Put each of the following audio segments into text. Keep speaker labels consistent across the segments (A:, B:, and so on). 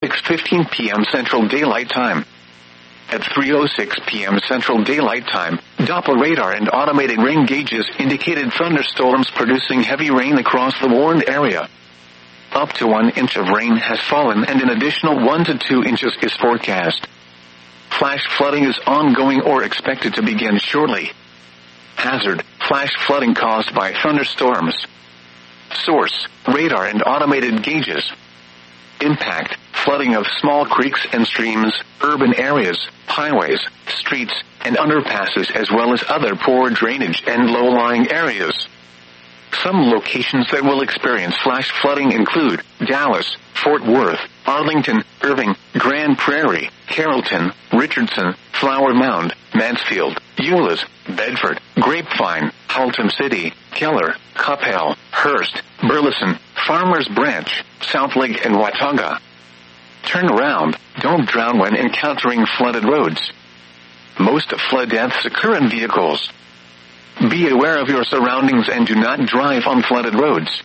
A: 6:15 p.m. Central Daylight Time. At 3:06 p.m. Central Daylight Time, Doppler radar and automated rain gauges indicated thunderstorms producing heavy rain across the warned area. Up to 1 inch of rain has fallen and an additional 1 to 2 inches is forecast. Flash flooding is ongoing or expected to begin shortly. Hazard: flash flooding caused by thunderstorms. Source: radar and automated gauges. Impact: flooding of small creeks and streams, urban areas, highways, streets, and underpasses as well as other poor drainage and low-lying areas. Some locations that will experience flash flooding include Dallas, Fort Worth, Arlington, Irving, Grand Prairie, Carrollton, Richardson, Flower Mound, Mansfield, Euless, Bedford, Grapevine, Haltom City, Keller, Coppell, Hearst, Burleson, Farmers Branch, Southlake, and Watauga. Turn around, don't drown when encountering flooded roads. Most flood deaths occur in vehicles. Be aware of your surroundings and do not drive on flooded roads.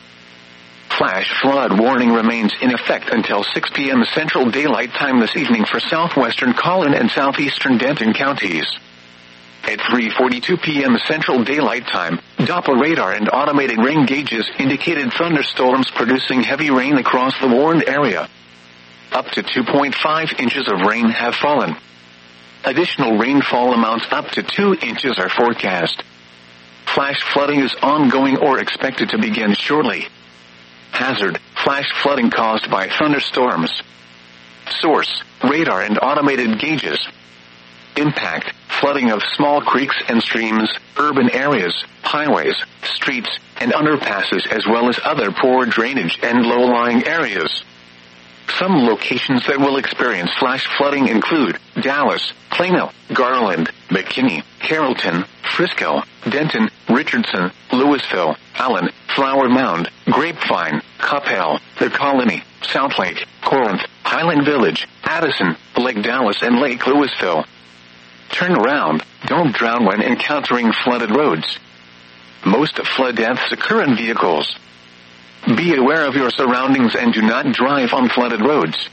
A: Flash flood warning remains in effect until 6 p.m. Central Daylight Time this evening for southwestern Collin and southeastern Denton counties. At 3:42 p.m. Central Daylight Time, Doppler radar and automated rain gauges indicated thunderstorms producing heavy rain across the warned area. Up to 2.5 inches of rain have fallen. Additional rainfall amounts up to 2 inches are forecast. Flash flooding is ongoing or expected to begin shortly. Hazard: flash flooding caused by thunderstorms. Source: radar and automated gauges. Impact: flooding of small creeks and streams, urban areas, highways, streets, and underpasses as well as other poor drainage and low-lying areas. Some locations that will experience flash flooding include Dallas, Plano, Garland, McKinney, Carrollton, Frisco, Denton, Richardson, Louisville, Allen, Flower Mound, Grapevine, Coppell, The Colony, Southlake, Corinth, Highland Village, Addison, Lake Dallas, and Lake Louisville. Turn around, don't drown when encountering flooded roads. Most flood deaths occur in vehicles. Be aware of your surroundings and do not drive on flooded roads.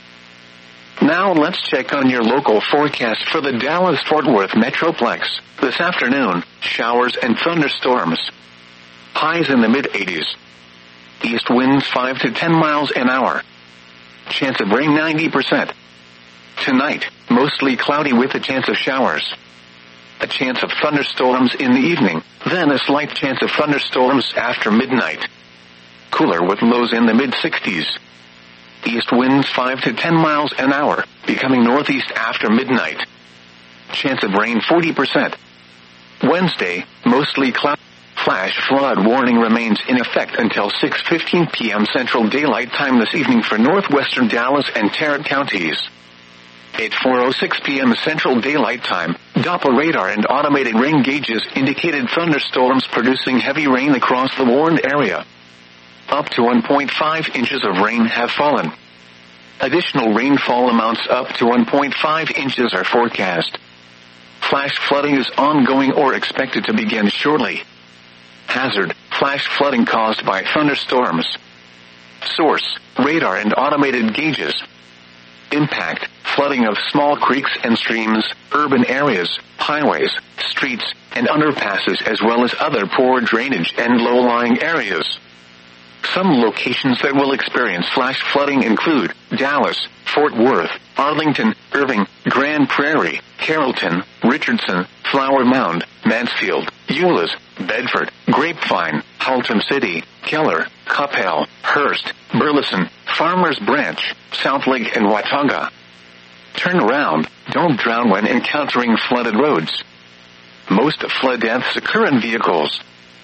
A: Now let's check on your local forecast for the Dallas-Fort Worth Metroplex. This afternoon, showers and thunderstorms. Highs in the mid-80s. East winds 5 to 10 miles an hour. Chance of rain 90%. Tonight, mostly cloudy with a chance of showers. A chance of thunderstorms in the evening, then a slight chance of thunderstorms after midnight. Cooler with lows in the mid-60s. East winds 5 to 10 miles an hour, becoming northeast after midnight. Chance of rain 40%. Wednesday, mostly cloudy. Flash flood warning remains in effect until 6:15 p.m. Central Daylight Time this evening for northwestern Dallas and Tarrant counties. At 4:06 p.m. Central Daylight Time, Doppler radar and automated rain gauges indicated thunderstorms producing heavy rain across the warned area. Up to 1.5 inches of rain have fallen. Additional rainfall amounts up to 1.5 inches are forecast. Flash flooding is ongoing or expected to begin shortly. Hazard: flash flooding caused by thunderstorms. Source: radar and automated gauges. Impact: flooding of small creeks and streams, urban areas, highways, streets, and underpasses as well as other poor drainage and low-lying areas. Some locations that will experience flash flooding include Dallas, Fort Worth, Arlington, Irving, Grand Prairie, Carrollton, Richardson, Flower Mound, Mansfield, Euless, Bedford, Grapevine, Haltom City, Keller, Coppell, Hearst, Burleson, Farmers Branch, Southlake, and Watauga. Turn around, don't drown when encountering flooded roads. Most flood deaths occur in vehicles.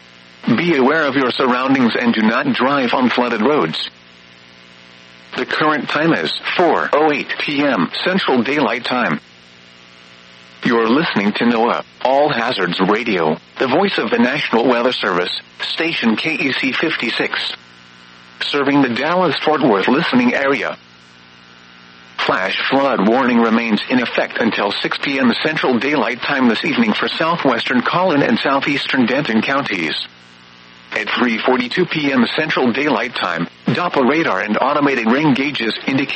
A: Be aware of your surroundings and do not drive on flooded roads. The current time is 4:08 p.m. Central Daylight Time. You're listening to NOAA All Hazards Radio, the voice of the National Weather Service, station KEC 56. Serving the Dallas-Fort Worth listening area. Flash flood warning remains in effect until 6 p.m. Central Daylight Time this evening for southwestern Collin and southeastern Denton counties. At 3:42 p.m. Central Daylight Time, Doppler radar and automated rain gauges indicate